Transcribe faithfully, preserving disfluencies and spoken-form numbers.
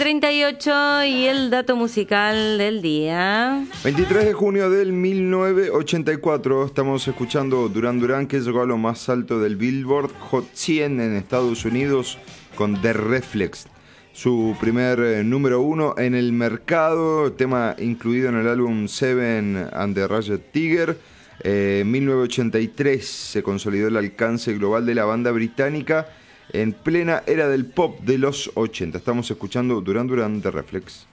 treinta y ocho y el dato musical del día. veintitrés de junio del mil novecientos ochenta y cuatro estamos escuchando Duran Duran, que llegó a lo más alto del Billboard Hot cien en Estados Unidos con The Reflex, su primer eh, número uno en el mercado, tema incluido en el álbum Seven and the Ragged Tiger. En eh, mil novecientos ochenta y tres se consolidó el alcance global de la banda británica en plena era del pop de los ochenta. Estamos escuchando Duran Duran, The Reflex.